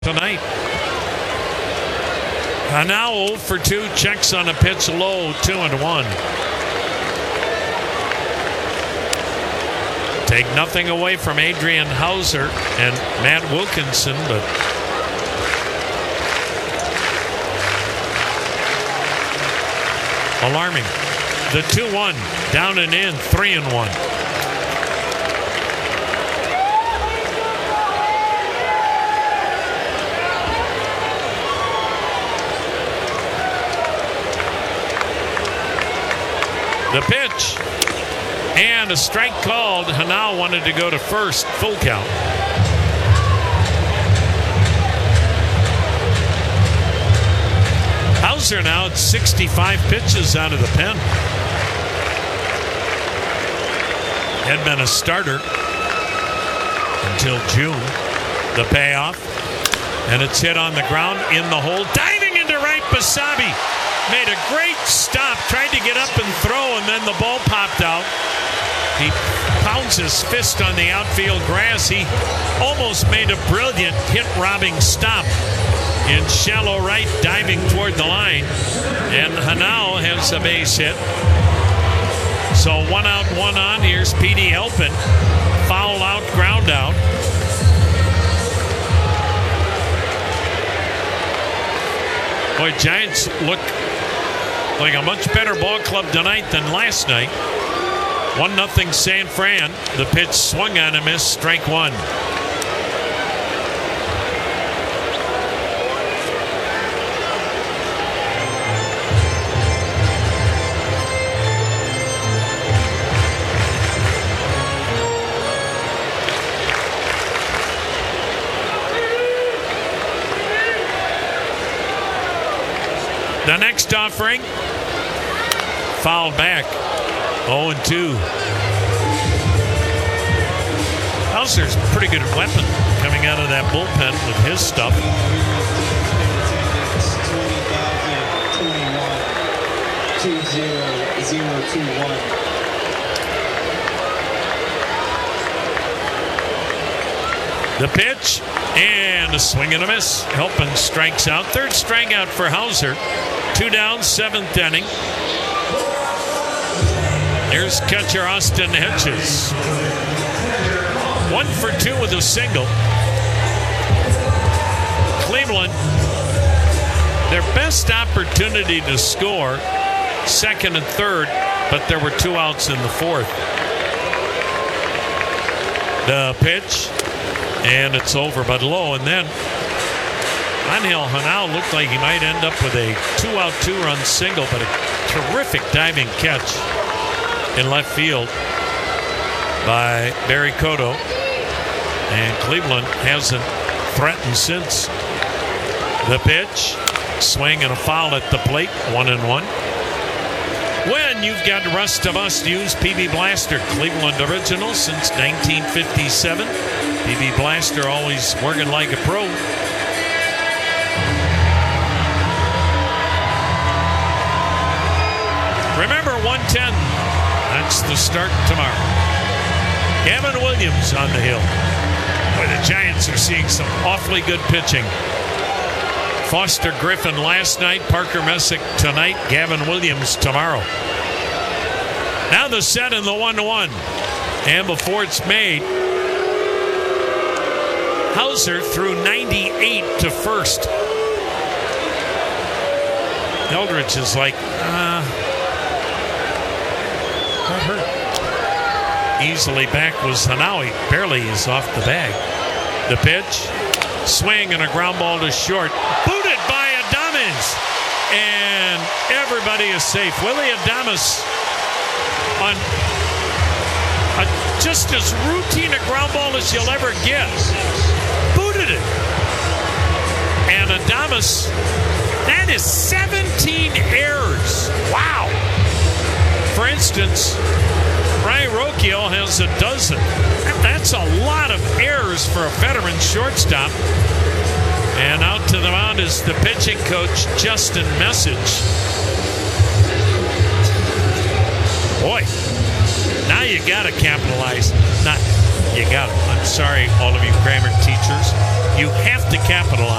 tonight. Now 0 for 2, checks on a pitch low, 2-1. Take nothing away from Adrian Hauser and Matt Wilkinson, but alarming. The 2-1, down and in, 3-1. The pitch, and a strike called. Hanau wanted to go to first, full count. Hauser now at 65 pitches out of the pen. Had been a starter until June. The payoff, and it's hit on the ground in the hole. Diving into right, Basabe made a great stop, tried to get up and throw, and then the ball popped out. He pounds his fist on the outfield grass. He almost made a brilliant hit-robbing stop in shallow right, diving toward the line. And Hanau has a base hit. So 1 out, 1 on. Here's Petey helping. Foul out, ground out. Boy, Giants look like a much better ball club tonight than last night. 1-0 San Fran. The pitch swung on a miss, strike one. The next offering, fouled back, 0-2. Hauser's a pretty good weapon coming out of that bullpen with his stuff. The pitch, and a swing and a miss. Helpin strikes out. Third strikeout for Hauser. 2 down, 7th inning. Here's catcher Austin Hedges. 1 for 2 with a single. Cleveland, their best opportunity to score, second and third, but there were 2 outs in the fourth. The pitch, and it's over but low, and then Angel Hanau looked like he might end up with a 2-out, 2-run single, but a terrific diving catch in left field by Barry Cotto. And Cleveland hasn't threatened since. The pitch, swing and a foul at the plate, 1-1. When you've got the rest of us, use PB Blaster, Cleveland original since 1957. PB Blaster always working like a pro. Remember, 1:10. That's the start tomorrow. Gavin Williams on the hill. Boy, the Giants are seeing some awfully good pitching. Foster Griffin last night, Parker Messick tonight, Gavin Williams tomorrow. Now the set and the 1-1. And before it's made, Hauser threw 98 to first. Eldridge is like, that hurt. Easily back was Hanau. Barely is off the bag. The pitch, swing and a ground ball to short. Booted by Adames. And everybody is safe. Willie Adames on just as routine a ground ball as you'll ever get. Booted it. And Adames, that is 17 errors. Wow. For instance, Ryan Rocchio has a dozen. That's a lot of errors for a veteran shortstop. And out to the mound is the pitching coach, Justin Message. Boy, now you got to capitalize. Not you got it. I'm sorry, all of you grammar teachers. You have to capitalize.